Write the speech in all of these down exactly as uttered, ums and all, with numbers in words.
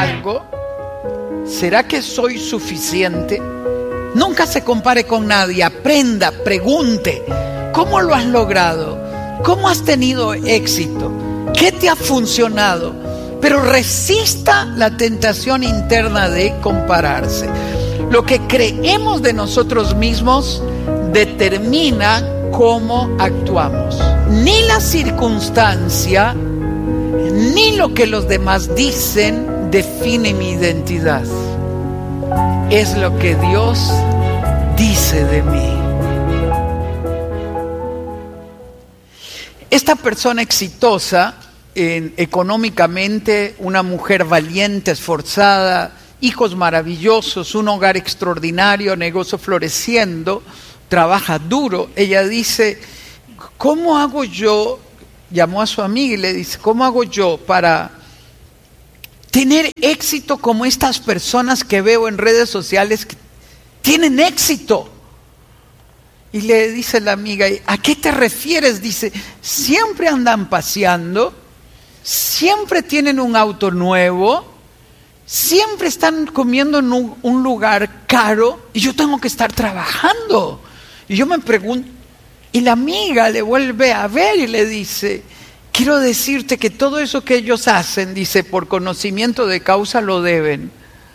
valgo? ¿Será que soy suficiente? Nunca se compare con nadie, aprenda, pregunte. ¿Cómo lo has logrado? ¿Cómo has tenido éxito? ¿Qué te ha funcionado? Pero resista la tentación interna de compararse. Lo que creemos de nosotros mismos determina cómo actuamos. Ni la circunstancia, ni lo que los demás dicen define mi identidad. Es lo que Dios dice de mí. Esta persona exitosa, eh, económicamente, una mujer valiente, esforzada, hijos maravillosos, un hogar extraordinario, negocio floreciendo, trabaja duro. Ella dice, ¿cómo hago yo? Llamó a su amiga y le dice, ¿cómo hago yo para tener éxito como estas personas que veo en redes sociales que tienen éxito? Y le dice la amiga, ¿a qué te refieres? Dice, siempre andan paseando, siempre tienen un auto nuevo, siempre están comiendo en un, un lugar caro y yo tengo que estar trabajando. Y yo me pregunto, y la amiga le vuelve a ver y le dice, quiero decirte que todo eso que ellos hacen, dice, por conocimiento de causa lo deben.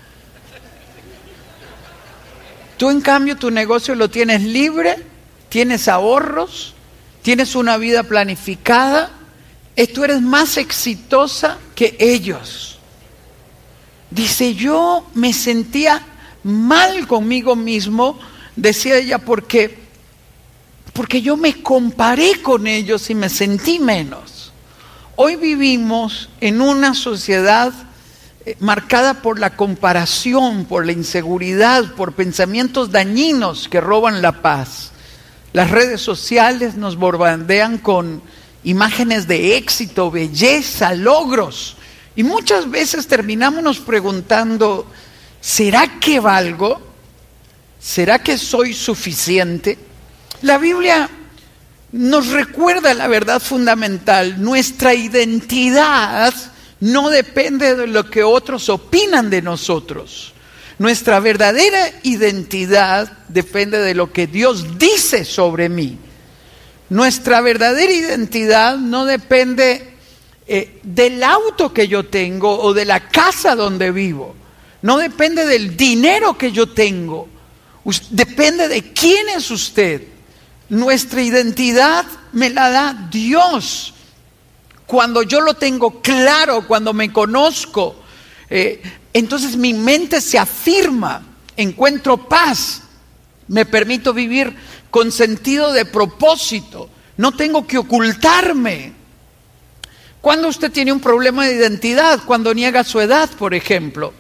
Tú en cambio tu negocio lo tienes libre, tienes ahorros, tienes una vida planificada, y tú eres más exitosa que ellos. Dice, yo me sentía mal conmigo mismo, decía ella, porque, porque yo me comparé con ellos y me sentí menos. Hoy vivimos en una sociedad marcada por la comparación, por la inseguridad, por pensamientos dañinos que roban la paz. Las redes sociales nos bombardean con imágenes de éxito, belleza, logros. Y muchas veces terminamos nos preguntando, ¿será que valgo? ¿Será que soy suficiente? La Biblia nos recuerda la verdad fundamental. Nuestra identidad no depende de lo que otros opinan de nosotros. Nuestra verdadera identidad depende de lo que Dios dice sobre mí. Nuestra verdadera identidad no depende eh, del auto que yo tengo o de la casa donde vivo. No depende del dinero que yo tengo. Depende de quién es usted. Nuestra identidad me la da Dios. Cuando yo lo tengo claro, cuando me conozco, eh, entonces mi mente se afirma, encuentro paz, me permito vivir con sentido de propósito, no tengo que ocultarme. ¿Cuándo usted tiene un problema de identidad? Cuando niega su edad, por ejemplo.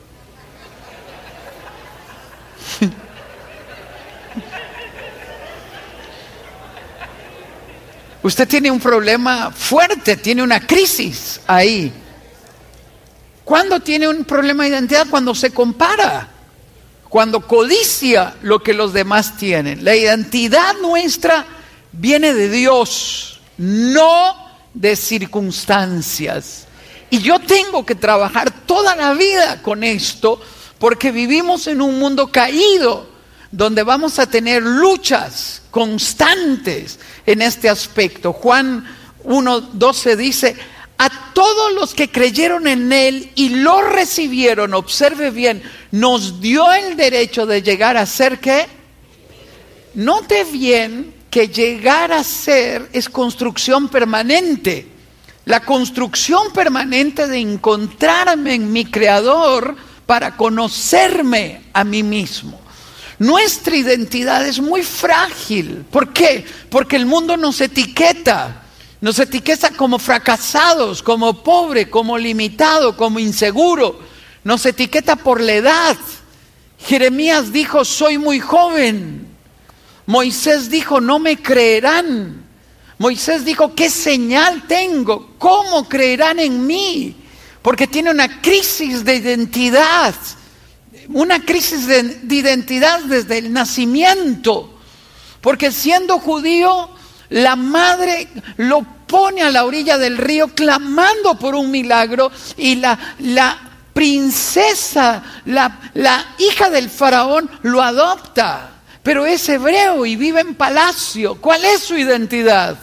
Usted tiene un problema fuerte, tiene una crisis ahí. ¿Cuándo tiene un problema de identidad? Cuando se compara, cuando codicia lo que los demás tienen. La identidad nuestra viene de Dios, no de circunstancias. Y yo tengo que trabajar toda la vida con esto, porque vivimos en un mundo caído, donde vamos a tener luchas constantes en este aspecto. Juan uno doce dice, a todos los que creyeron en Él y lo recibieron, observe bien, nos dio el derecho de llegar a ser, ¿qué? Note bien que llegar a ser es construcción permanente. La construcción permanente de encontrarme en mi Creador para conocerme a mí mismo. Nuestra identidad es muy frágil. ¿Por qué? Porque el mundo nos etiqueta. Nos etiqueta como fracasados, como pobre, como limitado, como inseguro. Nos etiqueta por la edad. Jeremías dijo, soy muy joven. Moisés dijo, no me creerán. Moisés dijo, ¿qué señal tengo? ¿Cómo creerán en mí? Porque tiene una crisis de identidad. Una crisis de, de identidad desde el nacimiento, porque siendo judío, la madre lo pone a la orilla del río clamando por un milagro y la, la princesa, la, la hija del faraón lo adopta, pero es hebreo y vive en palacio. ¿Cuál es su identidad?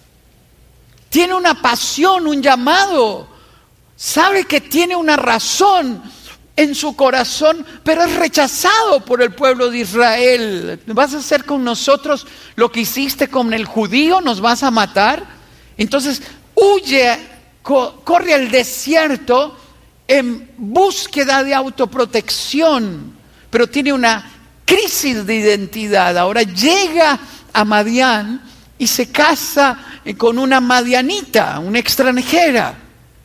Tiene una pasión, un llamado, sabe que tiene una razón en su corazón, pero es rechazado por el pueblo de Israel. ¿Vas a hacer con nosotros lo que hiciste con el judío? ¿Nos vas a matar? Entonces huye, co- corre al desierto en búsqueda de autoprotección, pero tiene una crisis de identidad. Ahora llega a Madián y se casa con una madianita, una extranjera.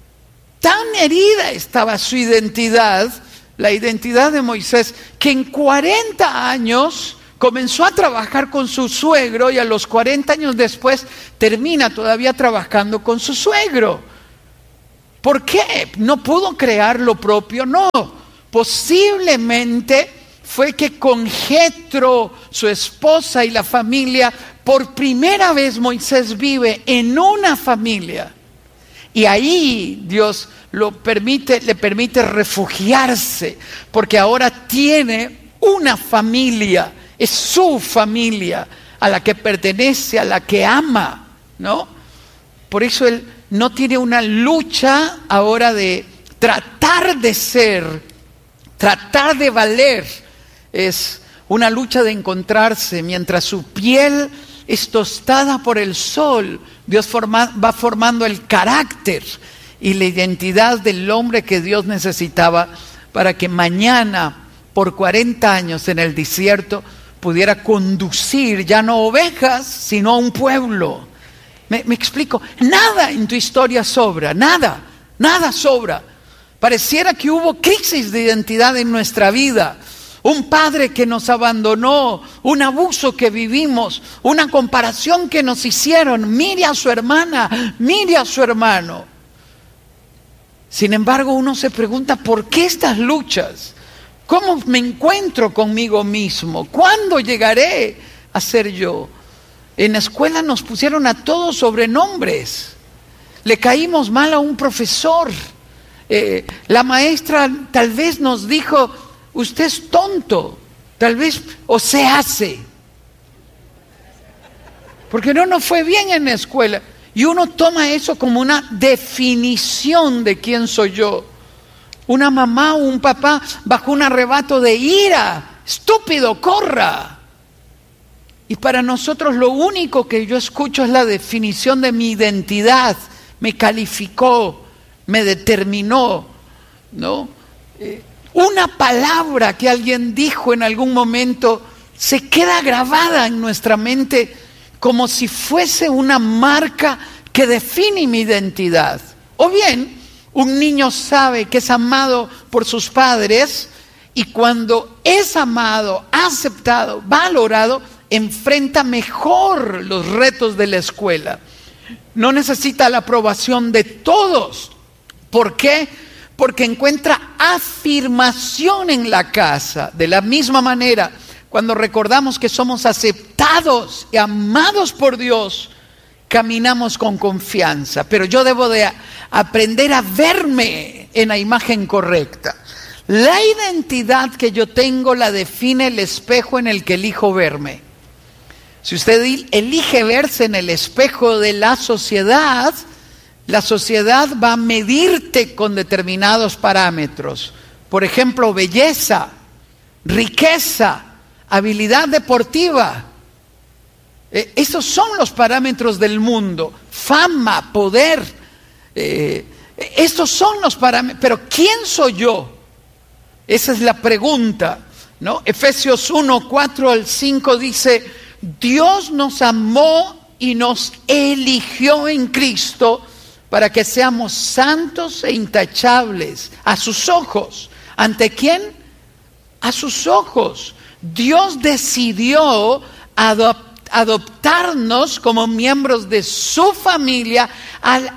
Tan herida estaba su identidad, la identidad de Moisés, que en cuarenta años comenzó a trabajar con su suegro y a los cuarenta años después termina todavía trabajando con su suegro. ¿Por qué? ¿No pudo crear lo propio? No, posiblemente fue que con Jetro, su esposa y la familia, por primera vez Moisés vive en una familia. Y ahí Dios lo permite, le permite refugiarse, porque ahora tiene una familia, es su familia, a la que pertenece, a la que ama, ¿no? Por eso él no tiene una lucha ahora de tratar de ser, tratar de valer. Es una lucha de encontrarse. Mientras su piel es tostada por el sol, Dios forma, va formando el carácter y la identidad del hombre que Dios necesitaba para que mañana, por cuarenta años en el desierto, pudiera conducir ya no ovejas, sino un pueblo. Me, me explico, nada en tu historia sobra, nada, nada sobra. Pareciera que hubo crisis de identidad en nuestra vida. Un padre que nos abandonó, un abuso que vivimos, una comparación que nos hicieron. Mire a su hermana, mire a su hermano. Sin embargo, uno se pregunta, ¿por qué estas luchas? ¿Cómo me encuentro conmigo mismo? ¿Cuándo llegaré a ser yo? En la escuela nos pusieron a todos sobrenombres. Le caímos mal a un profesor. Eh, la maestra tal vez nos dijo, usted es tonto, tal vez, o se hace. Porque no nos fue bien en la escuela. Y uno toma eso como una definición de quién soy yo. Una mamá o un papá bajo un arrebato de ira. Estúpido, corra. Y para nosotros lo único que yo escucho es la definición de mi identidad. Me calificó, me determinó, ¿no? Eh, Una palabra que alguien dijo en algún momento se queda grabada en nuestra mente como si fuese una marca que define mi identidad. O bien, un niño sabe que es amado por sus padres y cuando es amado, aceptado, valorado, enfrenta mejor los retos de la escuela. No necesita la aprobación de todos. ¿Por qué? Porque encuentra afirmación en la casa. De la misma manera, cuando recordamos que somos aceptados y amados por Dios, caminamos con confianza. Pero yo debo de aprender a verme en la imagen correcta. La identidad que yo tengo la define el espejo en el que elijo verme. Si usted elige verse en el espejo de la sociedad, la sociedad va a medirte con determinados parámetros. Por ejemplo, belleza, riqueza, habilidad deportiva. Eh, esos son los parámetros del mundo. Fama, poder. Eh, estos son los parámetros. Pero ¿quién soy yo? Esa es la pregunta, ¿no? Efesios uno, cuatro al cinco dice, Dios nos amó y nos eligió en Cristo para que seamos santos e intachables a sus ojos. ¿Ante quién? A sus ojos. Dios decidió adop- adoptarnos como miembros de su familia al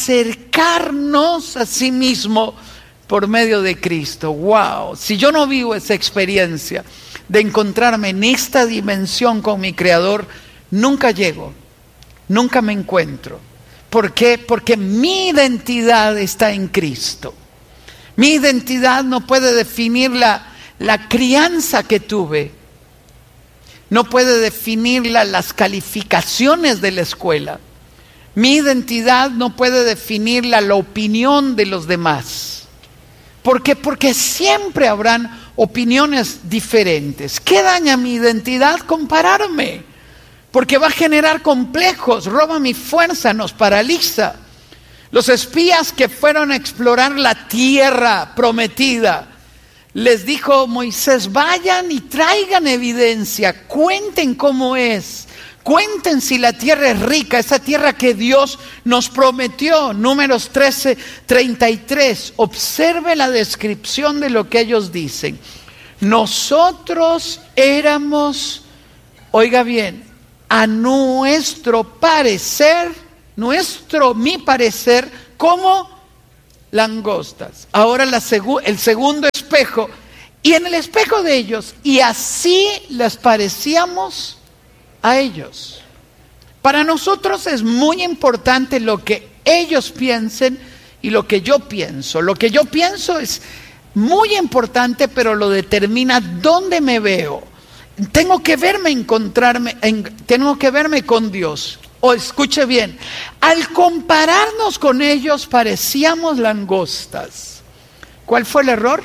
acercarnos a sí mismo por medio de Cristo. ¡Wow! Si yo no vivo esa experiencia de encontrarme en esta dimensión con mi Creador, nunca llego, nunca me encuentro. ¿Por qué? Porque mi identidad está en Cristo. Mi identidad no puede definir la, la crianza que tuve. No puede definirla las calificaciones de la escuela. Mi identidad no puede definirla la opinión de los demás. ¿Por qué? Porque siempre habrán opiniones diferentes. ¿Qué daña mi identidad? Compararme. Porque va a generar complejos, roba mi fuerza, nos paraliza. Los espías que fueron a explorar la tierra prometida, les dijo Moisés, vayan y traigan evidencia, cuenten cómo es, cuenten si la tierra es rica, esa tierra que Dios nos prometió. Números trece, treinta y tres, observe la descripción de lo que ellos dicen. Nosotros éramos, oiga bien, a nuestro parecer, nuestro, mi parecer, como langostas. Ahora la segu- el segundo espejo, y en el espejo de ellos, y así les parecíamos a ellos. Para nosotros es muy importante lo que ellos piensen y lo que yo pienso. Lo que yo pienso es muy importante, pero lo determina dónde me veo. Tengo que verme encontrarme, en, tengo que verme con Dios. O escuche bien, al compararnos con ellos parecíamos langostas. ¿Cuál fue el error?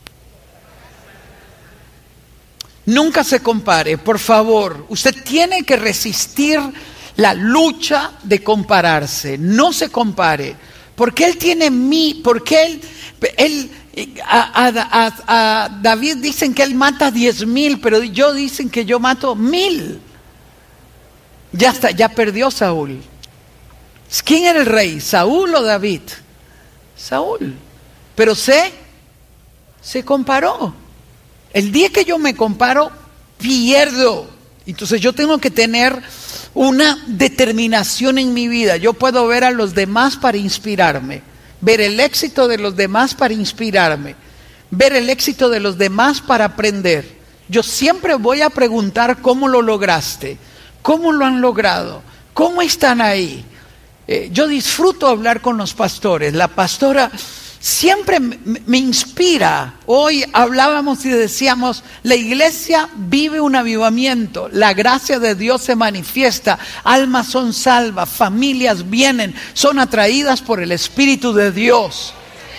Nunca se compare, por favor. Usted tiene que resistir la lucha de compararse. No se compare. Porque él tiene mí, porque él, él a, a, a, a David dicen que él mata diez mil, pero yo dicen que yo mato mil. Ya está, ya perdió Saúl. ¿Quién era el rey? ¿Saúl o David? Saúl. Pero se, se comparó. El día que yo me comparo, pierdo. Entonces yo tengo que tener una determinación en mi vida. Yo puedo ver a los demás para inspirarme, ver el éxito de los demás para inspirarme, ver el éxito de los demás para aprender. Yo siempre voy a preguntar cómo lo lograste, cómo lo han logrado, cómo están ahí. Eh, yo disfruto hablar con los pastores. La pastora siempre me, me inspira. Hoy hablábamos y decíamos, la iglesia vive un avivamiento, la gracia de Dios se manifiesta, almas son salvas, familias vienen, son atraídas por el Espíritu de Dios.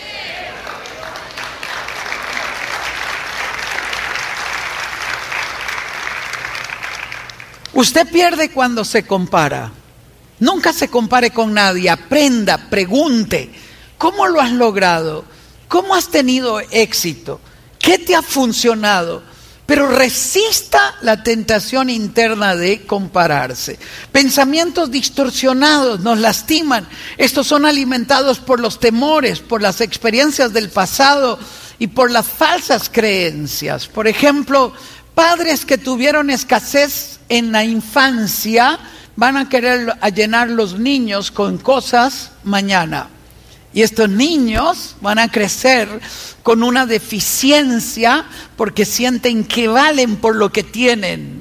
Usted pierde cuando se compara. Nunca se compare con nadie, aprenda, pregunte. ¿Cómo lo has logrado? ¿Cómo has tenido éxito? ¿Qué te ha funcionado? Pero resista la tentación interna de compararse. Pensamientos distorsionados nos lastiman. Estos son alimentados por los temores, por las experiencias del pasado y por las falsas creencias. Por ejemplo, padres que tuvieron escasez en la infancia van a querer a llenar los niños con cosas mañana. Y estos niños van a crecer con una deficiencia porque sienten que valen por lo que tienen.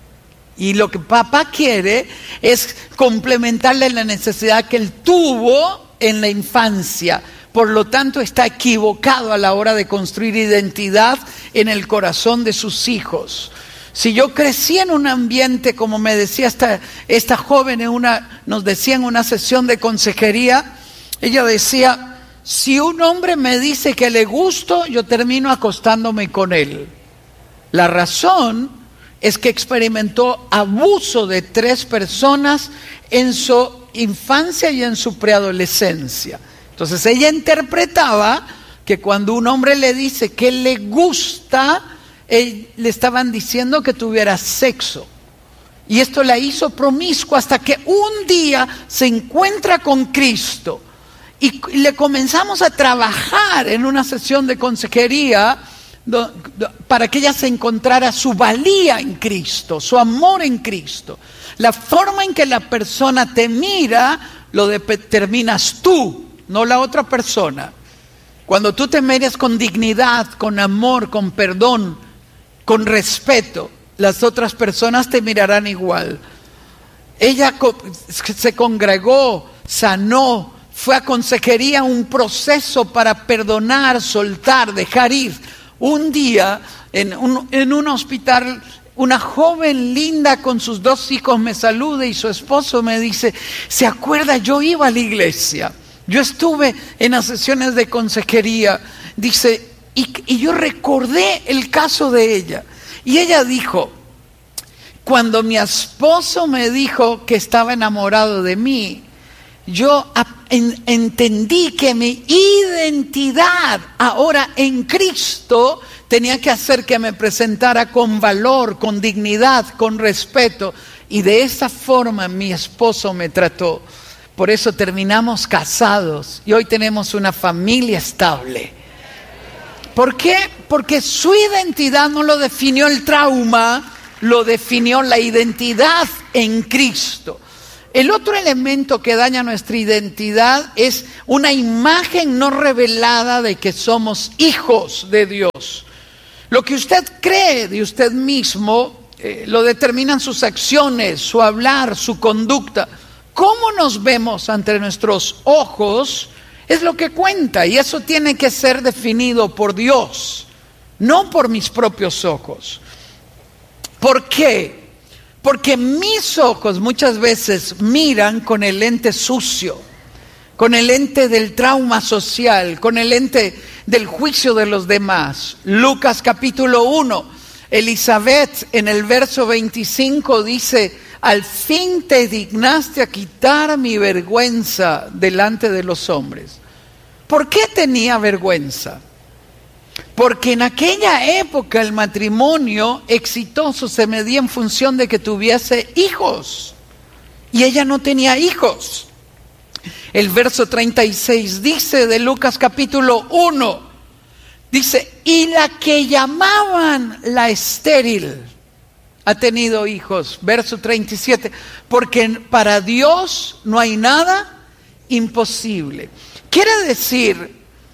Y lo que papá quiere es complementarle la necesidad que él tuvo en la infancia. Por lo tanto, está equivocado a la hora de construir identidad en el corazón de sus hijos. Si yo crecí en un ambiente, como me decía esta, esta joven, en una, nos decía en una sesión de consejería, ella decía, si un hombre me dice que le gusto, yo termino acostándome con él. La razón es que experimentó abuso de tres personas en su infancia y en su preadolescencia. Entonces ella interpretaba que cuando un hombre le dice que le gusta, él, le estaban diciendo que tuviera sexo. Y esto la hizo promiscua hasta que un día se encuentra con Cristo. Y le comenzamos a trabajar en una sesión de consejería do, do, para que ella se encontrara su valía en Cristo, su amor en Cristo. La forma en que la persona te mira lo determinas tú, no la otra persona. Cuando tú te mires con dignidad, con amor, con perdón, con respeto, las otras personas te mirarán igual. Ella se congregó, sanó, fue a consejería, un proceso para perdonar, soltar, dejar ir. Un día en un, en un hospital, una joven linda con sus dos hijos me saluda y su esposo me dice, ¿se acuerda? Yo iba a la iglesia, yo estuve en las sesiones de consejería, dice, y, y yo recordé el caso de ella. Y ella dijo, cuando mi esposo me dijo que estaba enamorado de mí, yo en, entendí que mi identidad ahora en Cristo tenía que hacer que me presentara con valor, con dignidad, con respeto. Y de esa forma mi esposo me trató. Por eso terminamos casados y hoy tenemos una familia estable. ¿Por qué? Porque su identidad no lo definió el trauma, lo definió la identidad en Cristo. El otro elemento que daña nuestra identidad es una imagen no revelada de que somos hijos de Dios. Lo que usted cree de usted mismo eh, lo determinan sus acciones, su hablar, su conducta. Cómo nos vemos ante nuestros ojos es lo que cuenta, y eso tiene que ser definido por Dios, no por mis propios ojos. ¿Por qué? Porque mis ojos muchas veces miran con el lente sucio, con el lente del trauma social, con el lente del juicio de los demás. Lucas capítulo uno, Elizabeth en el verso veinticinco dice, al fin te dignaste a quitar mi vergüenza delante de los hombres. ¿Por qué tenía vergüenza? Porque en aquella época el matrimonio exitoso se medía en función de que tuviese hijos. Y ella no tenía hijos. El verso treinta y seis dice de Lucas capítulo uno, dice, y la que llamaban la estéril ha tenido hijos. Verso treinta y siete, porque para Dios no hay nada imposible. Quiere decir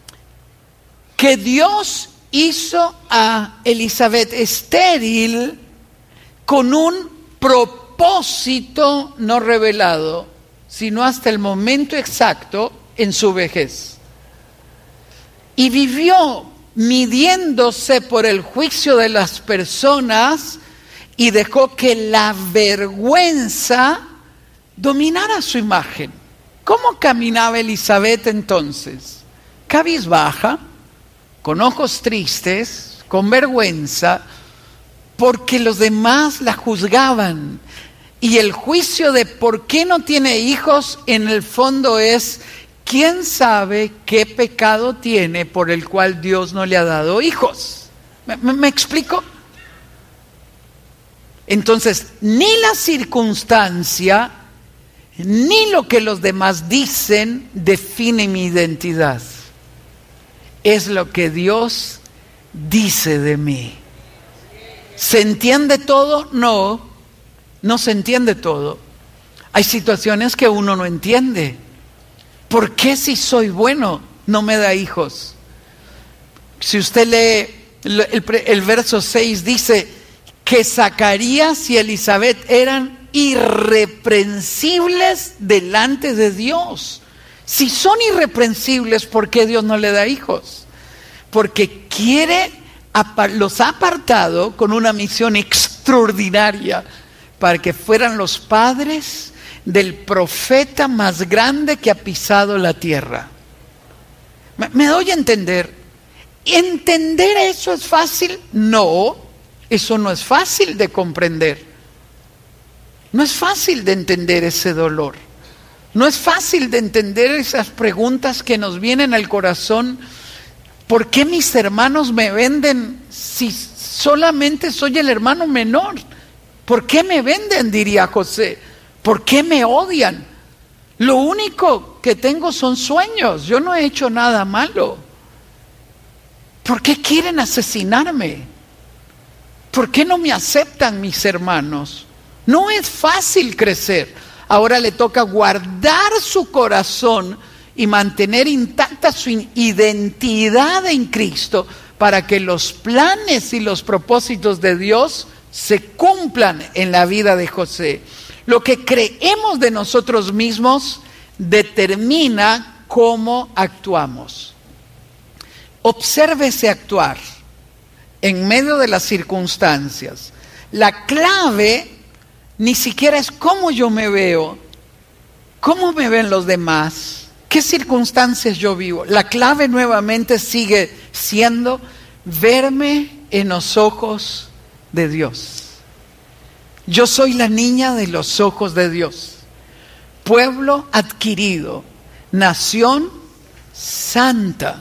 que Dios hizo a Elizabeth estéril con un propósito no revelado, sino hasta el momento exacto en su vejez. Y vivió midiéndose por el juicio de las personas y dejó que la vergüenza dominara su imagen. ¿Cómo caminaba Elizabeth entonces? Cabizbaja, con ojos tristes, con vergüenza, porque los demás la juzgaban. Y el juicio de por qué no tiene hijos, en el fondo es, ¿quién sabe qué pecado tiene por el cual Dios no le ha dado hijos? ¿Me, me, me explico? Entonces, ni la circunstancia, ni lo que los demás dicen define mi identidad. Es lo que Dios dice de mí. ¿Se entiende todo? No, no se entiende todo. Hay situaciones que uno no entiende. ¿Por qué si soy bueno no me da hijos? Si usted lee el, el, el verso seis dice que Zacarías y Elizabeth eran irreprensibles delante de Dios. Si son irreprensibles, ¿por qué Dios no le da hijos? Porque quiere, los ha apartado con una misión extraordinaria para que fueran los padres del profeta más grande que ha pisado la tierra. ¿Me, me doy a entender? ¿Entender eso es fácil? No, eso no es fácil de comprender. No es fácil de entender ese dolor. No es fácil de entender esas preguntas que nos vienen al corazón. ¿Por qué mis hermanos me venden si solamente soy el hermano menor? ¿Por qué me venden? Diría José. ¿Por qué me odian? Lo único que tengo son sueños. Yo no he hecho nada malo. ¿Por qué quieren asesinarme? ¿Por qué no me aceptan mis hermanos? No es fácil crecer. Ahora le toca guardar su corazón y mantener intacta su identidad en Cristo para que los planes y los propósitos de Dios se cumplan en la vida de José. Lo que creemos de nosotros mismos determina cómo actuamos. Obsérvese actuar en medio de las circunstancias. La clave ni siquiera es cómo yo me veo, cómo me ven los demás, qué circunstancias yo vivo. La clave nuevamente sigue siendo verme en los ojos de Dios. Yo soy la niña de los ojos de Dios. Pueblo adquirido, nación santa.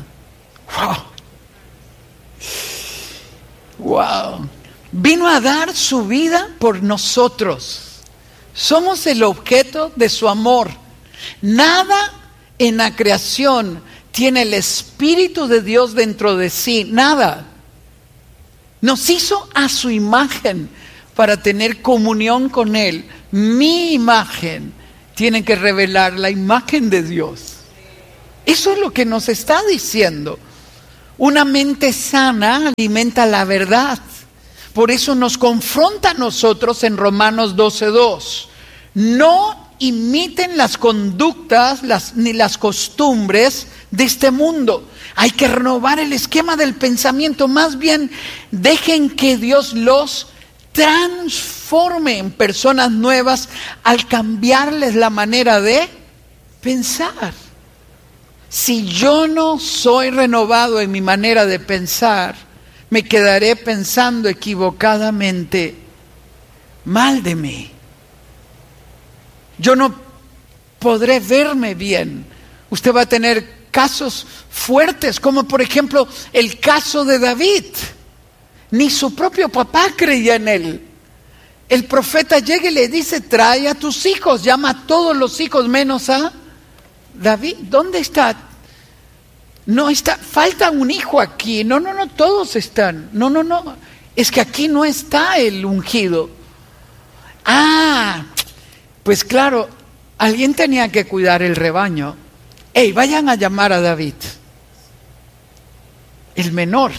Wow. Wow. Vino a dar su vida por nosotros. Somos el objeto de su amor. Nada en la creación tiene el Espíritu de Dios dentro de sí. Nada. Nos hizo a su imagen para tener comunión con Él. Mi imagen tiene que revelar la imagen de Dios. Eso es lo que nos está diciendo. Una mente sana alimenta la verdad. Por eso nos confronta a nosotros en Romanos doce dos. No imiten las conductas las, ni las costumbres de este mundo. Hay que renovar el esquema del pensamiento. Más bien, dejen que Dios los transforme en personas nuevas al cambiarles la manera de pensar. Si yo no soy renovado en mi manera de pensar, me quedaré pensando equivocadamente mal de mí. Yo no podré verme bien. Usted va a tener casos fuertes, como por ejemplo el caso de David. Ni su propio papá creía en él. El profeta llega y le dice: trae a tus hijos, llama a todos los hijos menos a David. ¿Dónde está? No está, falta un hijo aquí. No, no, no, todos están. No, no, no. Es que aquí no está el ungido. Ah, pues claro, alguien tenía que cuidar el rebaño. Ey, vayan a llamar a David, el menor.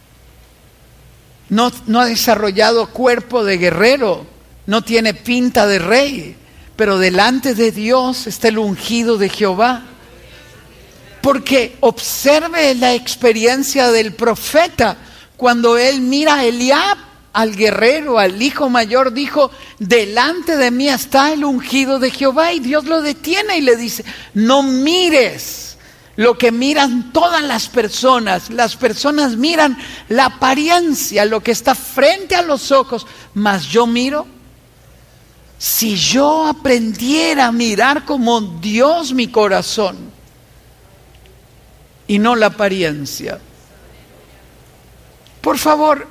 No, no ha desarrollado cuerpo de guerrero, no tiene pinta de rey, pero delante de Dios está el ungido de Jehová. Porque observe la experiencia del profeta. Cuando él mira a Eliab, al guerrero, al hijo mayor, dijo: delante de mí está el ungido de Jehová. Y Dios lo detiene y le dice: no mires lo que miran todas las personas. Las personas miran la apariencia, lo que está frente a los ojos, mas yo miro. Si yo aprendiera a mirar como Dios mi corazón y no la apariencia. Por favor,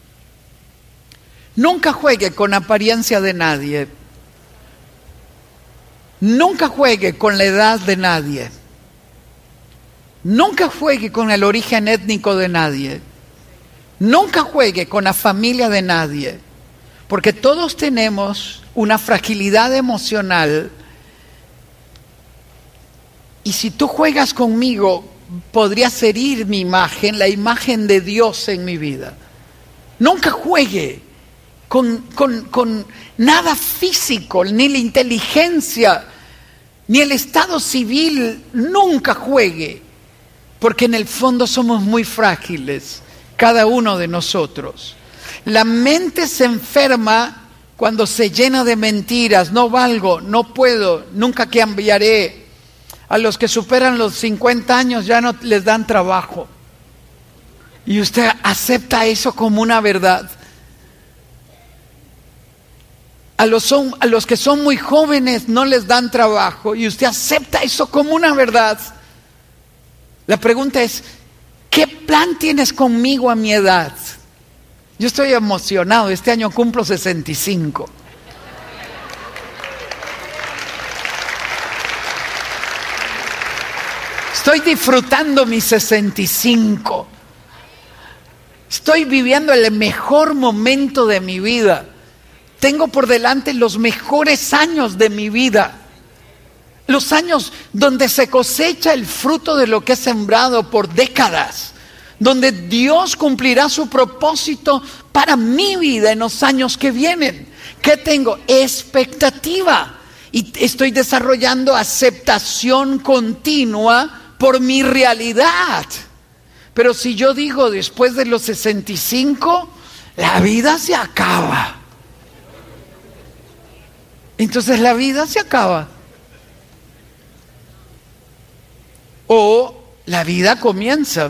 nunca juegue con apariencia de nadie. Nunca juegue con la edad de nadie. Nunca juegue con el origen étnico de nadie. Nunca juegue con la familia de nadie. Porque todos tenemos una fragilidad emocional. Y si tú juegas conmigo, podrías herir mi imagen, la imagen de Dios en mi vida. Nunca juegue con, con, con nada físico, ni la inteligencia, ni el estado civil. Nunca juegue, porque en el fondo somos muy frágiles, cada uno de nosotros. La mente se enferma cuando se llena de mentiras. No valgo, no puedo, nunca cambiaré. A los que superan los cincuenta años ya no les dan trabajo. Y usted acepta eso como una verdad. A los, son, a los que son muy jóvenes no les dan trabajo. Y usted acepta eso como una verdad. La pregunta es: ¿qué plan tienes conmigo a mi edad? Yo estoy emocionado. Este año cumplo sesenta y cinco. Estoy disfrutando mis sesenta y cinco. Estoy viviendo el mejor momento de mi vida. Tengo por delante los mejores años de mi vida. Los años donde se cosecha el fruto de lo que he sembrado por décadas. Donde Dios cumplirá su propósito para mi vida en los años que vienen. ¿Qué tengo? Expectativa. y estoy desarrollando aceptación continua por mi realidad. Pero si yo digo después de los sesenta y cinco, la vida se acaba. Entonces la vida se acaba. O la vida comienza.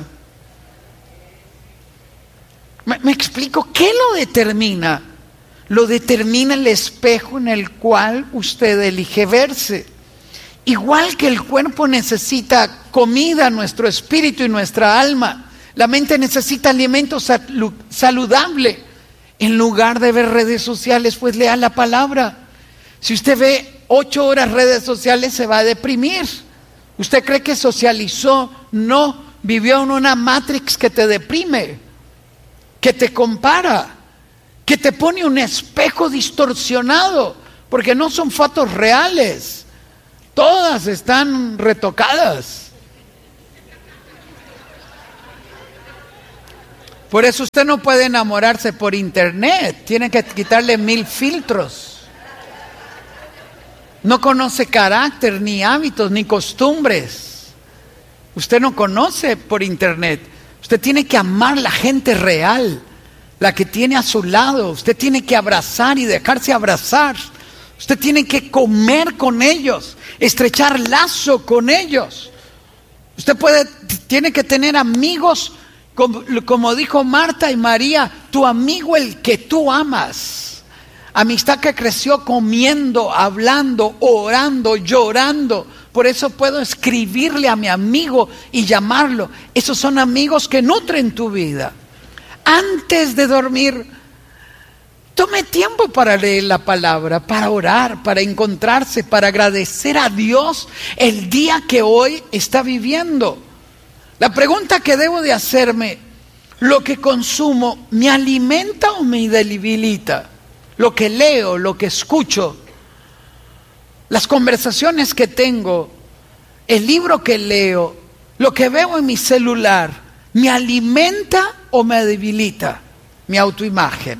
¿Me, me explico? ¿Qué lo determina? Lo determina el espejo en el cual usted elige verse. Igual que el cuerpo necesita comida, nuestro espíritu y nuestra alma, la mente necesita alimento salu- saludable. En lugar de ver redes sociales, pues lea la palabra. Si usted ve ocho horas redes sociales, se va a deprimir. ¿Usted cree que socializó? No, vivió en una matrix que te deprime, que te compara, que te pone un espejo distorsionado, porque no son fotos reales, todas están retocadas. Por eso usted no puede enamorarse por internet, tiene que quitarle mil filtros. No conoce carácter, ni hábitos, ni costumbres. Usted no conoce por internet. Usted tiene que amar la gente real, la que tiene a su lado. Usted tiene que abrazar y dejarse abrazar. Usted tiene que comer con ellos, estrechar lazo con ellos. Usted puede, tiene que tener amigos, como, como dijo Marta y María, tu amigo el que tú amas. Amistad que creció comiendo, hablando, orando, llorando. Por eso puedo escribirle a mi amigo y llamarlo. Esos son amigos que nutren tu vida. Antes de dormir, tome tiempo para leer la palabra, para orar, para encontrarse, para agradecer a Dios el día que hoy está viviendo. La pregunta que debo de hacerme, ¿lo que consumo me alimenta o me debilita? Lo que leo, lo que escucho, las conversaciones que tengo, el libro que leo, lo que veo en mi celular, ¿me alimenta o me debilita mi autoimagen?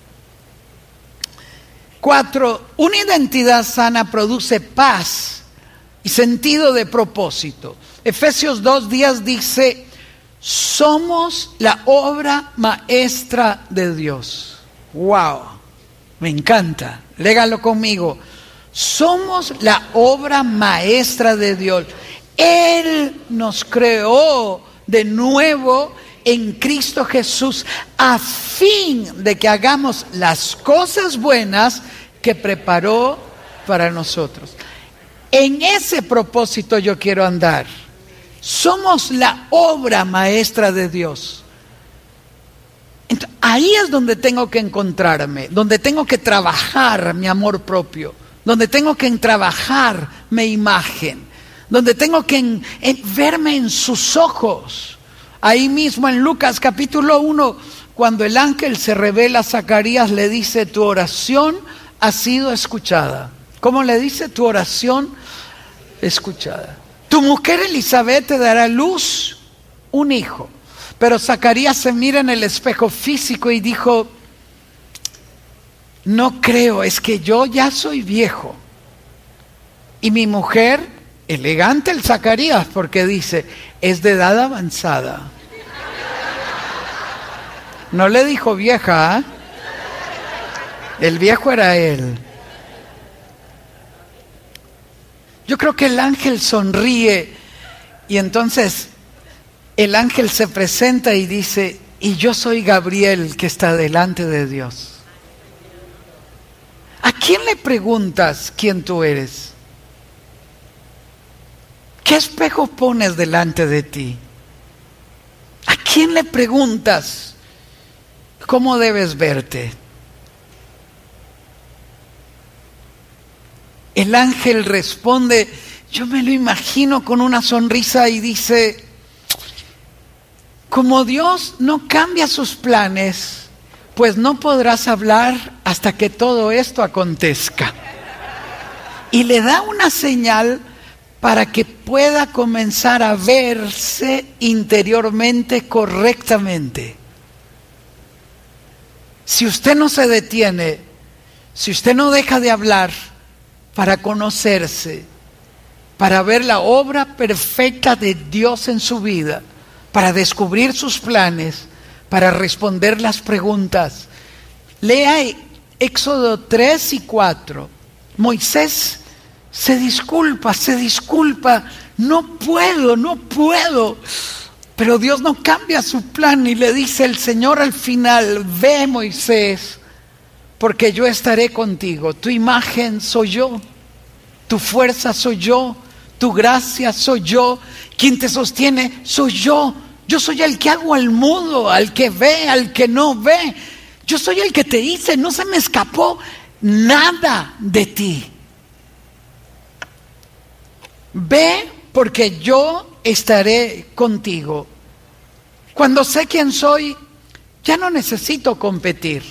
Cuatro, una identidad sana produce paz y sentido de propósito. Efesios dos días dice, somos la obra maestra de Dios. ¡Wow! Me encanta, léalo conmigo. Somos la obra maestra de Dios. Él nos creó de nuevo en Cristo Jesús a fin de que hagamos las cosas buenas que preparó para nosotros. En ese propósito yo quiero andar. Somos la obra maestra de Dios. Entonces, ahí es donde tengo que encontrarme, donde tengo que trabajar mi amor propio, donde tengo que trabajar mi imagen, donde tengo que en, en, verme en sus ojos. Ahí mismo en Lucas capítulo uno, cuando el ángel se revela a Zacarías, le dice, tu oración ha sido escuchada. ¿Cómo le dice? Tu oración escuchada. Tu mujer Elizabeth te dará a luz un hijo. Pero Zacarías se mira en el espejo físico y dijo, no creo, es que yo ya soy viejo. Y mi mujer, elegante el Zacarías, porque dice, es de edad avanzada. No le dijo vieja, ¿eh? El viejo era él. Yo creo que el ángel sonríe y entonces el ángel se presenta y dice, y yo soy Gabriel que está delante de Dios. ¿A quién le preguntas quién tú eres? ¿Qué espejo pones delante de ti? ¿A quién le preguntas cómo debes verte? El ángel responde, yo me lo imagino con una sonrisa y dice, como Dios no cambia sus planes, pues no podrás hablar hasta que todo esto acontezca. Y le da una señal para que pueda comenzar a verse interiormente correctamente. Si usted no se detiene, si usted no deja de hablar, para conocerse, para ver la obra perfecta de Dios en su vida, para descubrir sus planes, para responder las preguntas. Lea Éxodo tres y cuatro. Moisés se disculpa, se disculpa. No puedo, no puedo. Pero Dios no cambia su plan y le dice el Señor al final: ve, Moisés, porque yo estaré contigo. Tu imagen soy yo, tu fuerza soy yo, tu gracia soy yo, quien te sostiene soy yo. Yo soy el que hago al mudo, al que ve, al que no ve. Yo soy el que te hice, no se me escapó nada de ti. Ve, porque yo estaré contigo. Cuando sé quién soy, ya no necesito competir.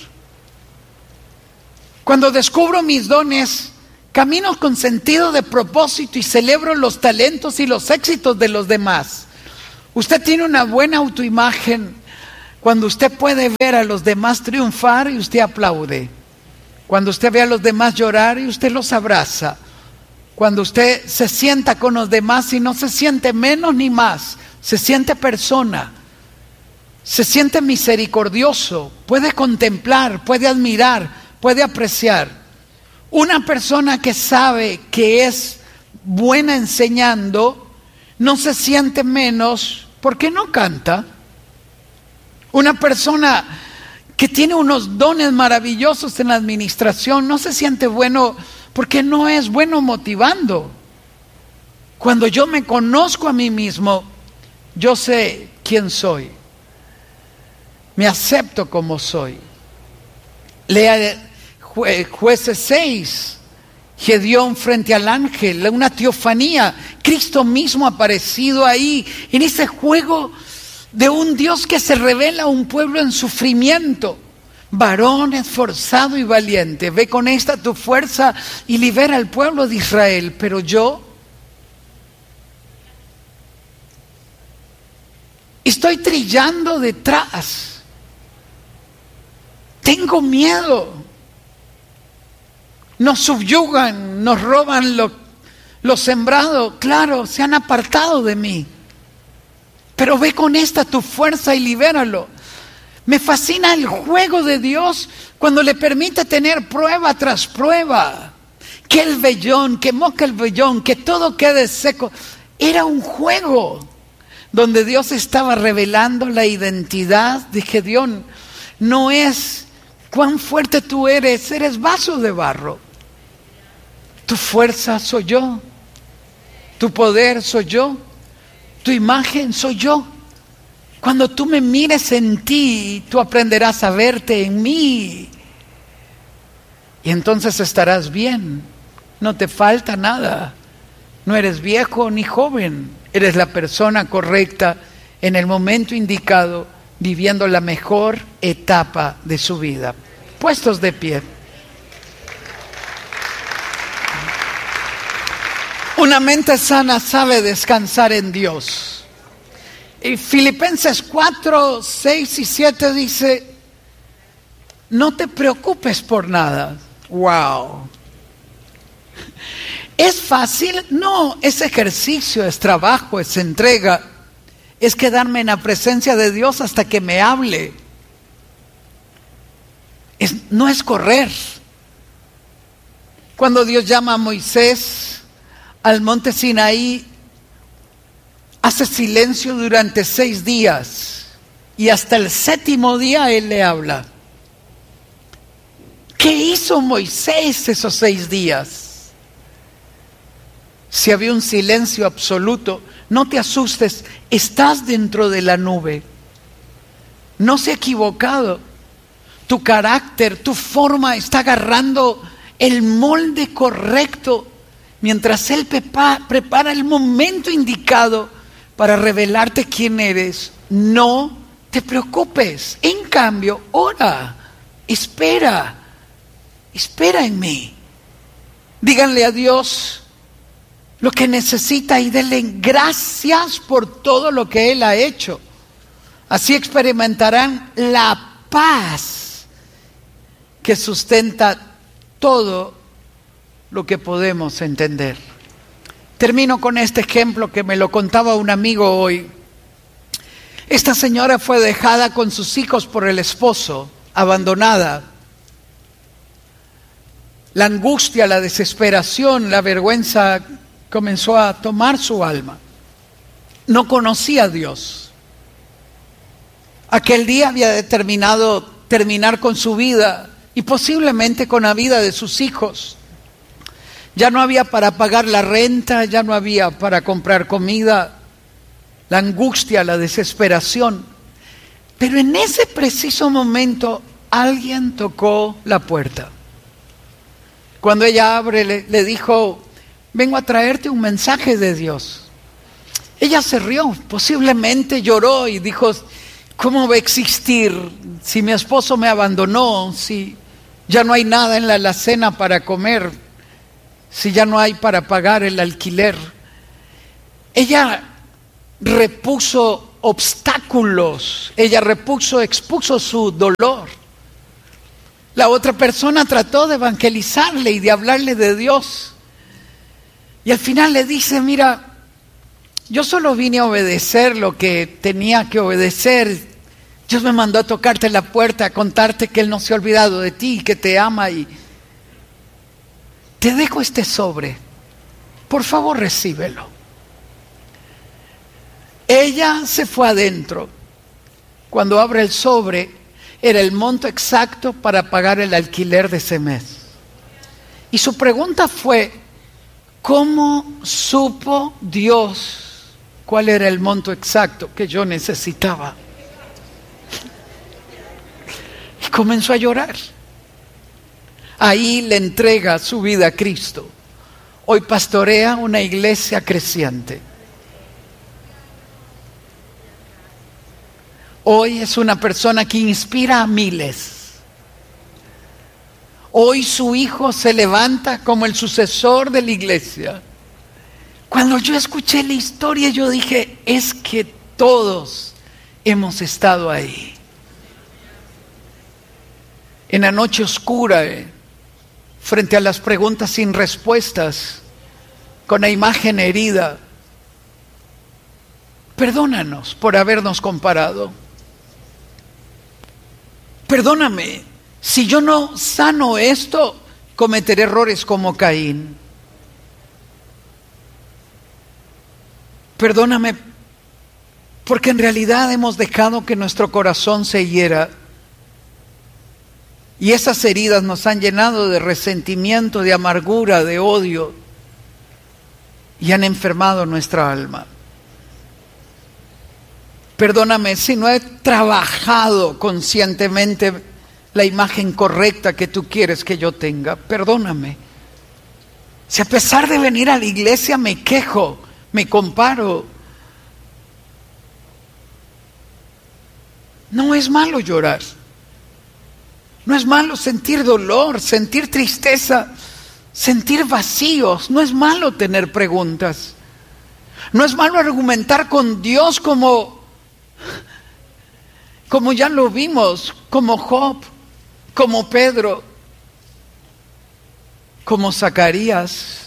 Cuando descubro mis dones, camino con sentido de propósito y celebro los talentos y los éxitos de los demás. Usted tiene una buena autoimagen cuando usted puede ver a los demás triunfar y usted aplaude. Cuando usted ve a los demás llorar y usted los abraza. Cuando usted se sienta con los demás y no se siente menos ni más, se siente persona, se siente misericordioso, puede contemplar, puede admirar, puede apreciar. Una persona que sabe que es buena enseñando no se siente menos porque no canta. Una persona que tiene unos dones maravillosos en la administración no se siente bueno porque no es bueno motivando. Cuando yo me conozco a mí mismo, yo sé quién soy. Me acepto como soy. Lea Jue- Jueces seis. Gedeón frente al ángel, una teofanía. Cristo mismo aparecido ahí, en ese juego de un Dios que se revela a un pueblo en sufrimiento. Varón esforzado y valiente, ve con esta tu fuerza y libera al pueblo de Israel. Pero yo estoy trillando detrás. Tengo miedo. Nos subyugan, nos roban lo, lo sembrado. Claro, se han apartado de mí. Pero ve con esta tu fuerza y libéralo. Me fascina el juego de Dios cuando le permite tener prueba tras prueba. Que el vellón, que moca el vellón, que todo quede seco. Era un juego donde Dios estaba revelando la identidad de Gedeón. No es cuán fuerte tú eres, eres vaso de barro. Tu fuerza soy yo, tu poder soy yo, tu imagen soy yo. Cuando tú me mires en ti, tú aprenderás a verte en mí. Y entonces estarás bien, no te falta nada. No eres viejo ni joven, eres la persona correcta en el momento indicado, viviendo la mejor etapa de su vida. Puestos de pie. Una mente sana sabe descansar en Dios. Y Filipenses cuatro, seis y siete dice: no te preocupes por nada. Wow. ¿Es fácil? No, es ejercicio, es trabajo, es entrega. Es quedarme en la presencia de Dios hasta que me hable. Es, no es correr. Cuando Dios llama a Moisés al monte Sinaí, hace silencio durante seis días y hasta el séptimo día Él le habla. ¿Qué hizo Moisés esos seis días? Si había un silencio absoluto, no te asustes, estás dentro de la nube. No se ha equivocado. Tu carácter, tu forma está agarrando el molde correcto mientras Él prepa- prepara el momento indicado para revelarte quién eres. No te preocupes. En cambio, ora, espera, espera en mí. Díganle a Dios lo que necesita y denle gracias por todo lo que Él ha hecho. Así experimentarán la paz que sustenta todo lo que podemos entender. Termino con este ejemplo que me lo contaba un amigo hoy. Esta señora fue dejada con sus hijos por el esposo, abandonada. La angustia, la desesperación, la vergüenza comenzó a tomar su alma. No conocía a Dios. Aquel día había determinado terminar con su vida y posiblemente con la vida de sus hijos. Ya no había para pagar la renta, ya no había para comprar comida. La angustia, la desesperación. Pero en ese preciso momento alguien tocó la puerta. Cuando ella abre, le, le dijo: vengo a traerte un mensaje de Dios. Ella se rió, posiblemente lloró y dijo: ¿cómo va a existir si mi esposo me abandonó? Si ya no hay nada en la alacena para comer, si ya no hay para pagar el alquiler. Ella repuso obstáculos, ella repuso, expuso su dolor. La otra persona trató de evangelizarle y de hablarle de Dios. Y al final le dice: mira, yo solo vine a obedecer lo que tenía que obedecer. Dios me mandó a tocarte la puerta, a contarte que Él no se ha olvidado de ti, que te ama, y te dejo este sobre. Por favor, recíbelo. Ella se fue adentro. Cuando abre el sobre, era el monto exacto para pagar el alquiler de ese mes. Y su pregunta fue: ¿cómo supo Dios cuál era el monto exacto que yo necesitaba? Y comenzó a llorar. Ahí le entrega su vida a Cristo. Hoy pastorea una iglesia creciente. Hoy es una persona que inspira a miles. Hoy su hijo se levanta como el sucesor de la iglesia. Cuando yo escuché la historia, yo dije: es que todos hemos estado ahí. En la noche oscura, eh, frente a las preguntas sin respuestas, con la imagen herida. Perdónanos por habernos comparado. Perdóname, si yo no sano esto, cometeré errores como Caín. Perdóname, porque en realidad hemos dejado que nuestro corazón se hiera. Y esas heridas nos han llenado de resentimiento, de amargura, de odio, y han enfermado nuestra alma. Perdóname si no he trabajado conscientemente la imagen correcta que tú quieres que yo tenga. Perdóname. Si a pesar de venir a la iglesia me quejo, me comparo. No es malo llorar. No es malo sentir dolor, sentir tristeza, sentir vacíos. No es malo tener preguntas. No es malo argumentar con Dios como... como ya lo vimos, como Job, como Pedro, como Zacarías.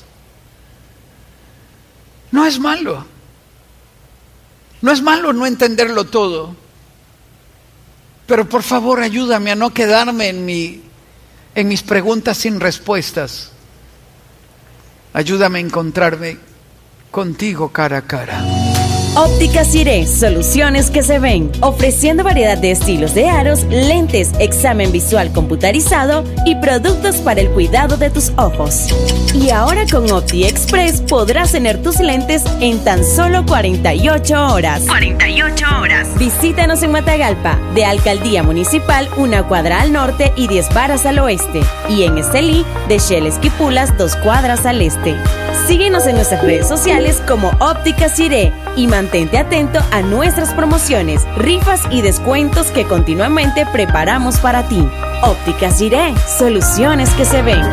No es malo. No es malo no entenderlo todo. Pero por favor, ayúdame a no quedarme en mi, en mis preguntas sin respuestas. Ayúdame a encontrarme contigo cara a cara. Óptica Siré, soluciones que se ven, ofreciendo variedad de estilos de aros, lentes, examen visual computarizado y productos para el cuidado de tus ojos. Y ahora con Opti Express podrás tener tus lentes en tan solo cuarenta y ocho horas. cuarenta y ocho horas. Visítanos en Matagalpa, de Alcaldía Municipal, una cuadra al norte y diez varas al oeste. Y en Estelí, de Shell Esquipulas, dos cuadras al este. Síguenos en nuestras redes sociales como Óptica Siré y mantente atento a nuestras promociones, rifas y descuentos que continuamente preparamos para ti. Óptica Siré, soluciones que se ven.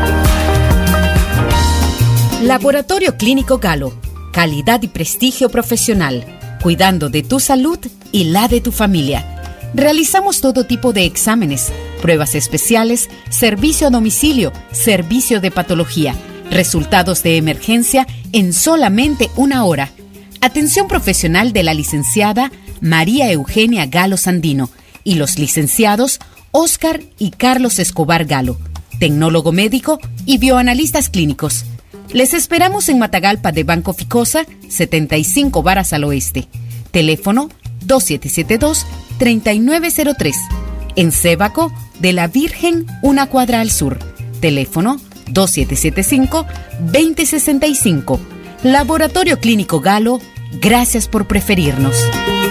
Laboratorio Clínico Galo, calidad y prestigio profesional, cuidando de tu salud y la de tu familia. Realizamos todo tipo de exámenes, pruebas especiales, servicio a domicilio, servicio de patología. Resultados de emergencia en solamente una hora. Atención profesional de la licenciada María Eugenia Galo Sandino y los licenciados Óscar y Carlos Escobar Galo, tecnólogo médico y bioanalistas clínicos. Les esperamos en Matagalpa de Banco Ficosa, setenta y cinco Varas al Oeste. Teléfono dos siete siete dos, tres nueve cero tres. En Sébaco de la Virgen, una cuadra al sur. Teléfono dos siete siete cinco, dos cero seis cinco. Laboratorio Clínico Galo, gracias por preferirnos.